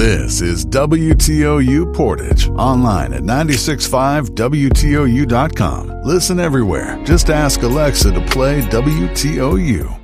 This is WTOU Portage, online at 965WTOU.com. Listen everywhere. Just ask Alexa to play WTOU.